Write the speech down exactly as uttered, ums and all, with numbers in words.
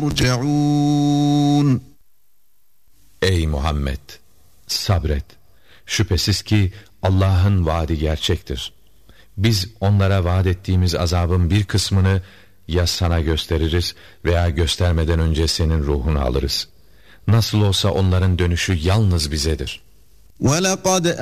يرجعون. Ey Muhammed! Sabret. Şüphesiz ki Allah'ın vaadi gerçektir. Biz onlara vaat ettiğimiz azabın bir kısmını ya sana gösteririz veya göstermeden önce senin ruhunu alırız. Nasıl olsa onların dönüşü yalnız bizedir. وَلَقَدْ